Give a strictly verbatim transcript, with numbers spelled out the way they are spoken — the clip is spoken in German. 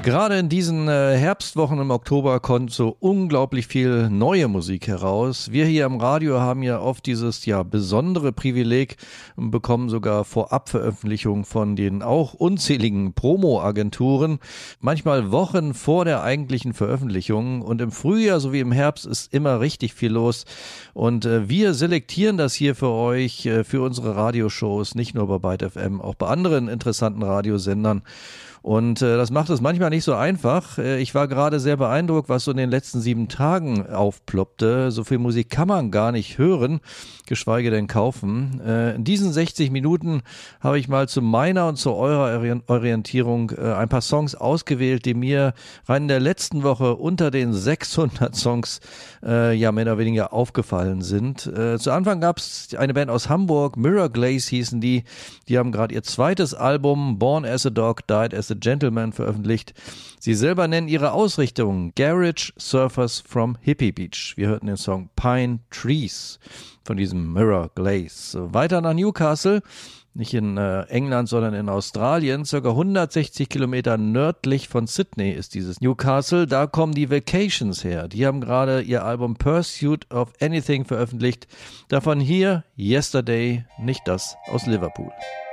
Gerade in diesen äh, Herbstwochen im Oktober kommt so unglaublich viel neue Musik heraus. Wir hier am Radio haben ja oft dieses ja besondere Privileg und bekommen sogar Vorabveröffentlichungen von den auch unzähligen Promo-Agenturen, manchmal Wochen vor der eigentlichen Veröffentlichung. Und im Frühjahr sowie im Herbst ist immer richtig viel los. Und äh, wir selektieren das hier für euch, äh, für unsere Radioshows, nicht nur bei Byte F M, auch bei anderen interessanten Radiosendern. Und äh, das macht es manchmal nicht so einfach. Äh, ich war gerade sehr beeindruckt, was so in den letzten sieben Tagen aufploppte. So viel Musik kann man gar nicht hören, geschweige denn kaufen. Äh, in diesen sechzig Minuten habe ich mal zu meiner und zu eurer Orientierung äh, ein paar Songs ausgewählt, die mir rein in der letzten Woche unter den sechshundert Songs äh, ja mehr oder weniger aufgefallen sind. Äh, zu Anfang gab es eine Band aus Hamburg, Mirror Glaze hießen die. Die haben gerade ihr zweites Album Born as a Dog, Died as a Gentleman veröffentlicht. Sie selber nennen ihre Ausrichtung Garage Surfers from Hippie Beach. Wir hörten den Song Pine Trees von diesem Mirror Glaze. Weiter nach Newcastle, nicht in äh, England, sondern in Australien, circa hundertsechzig Kilometer nördlich von Sydney ist dieses Newcastle. Da kommen die Vacations her. Die haben gerade ihr Album Pursuit of Anything veröffentlicht. Davon hier Yesterday, nicht das aus Liverpool.